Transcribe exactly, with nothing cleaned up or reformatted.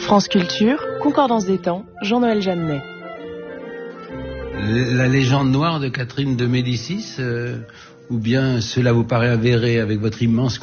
France Culture, Concordance des temps, Jean-Noël Jeannet. La légende noire de Catherine de Médicis, euh, ou bien cela vous paraît avéré avec votre immense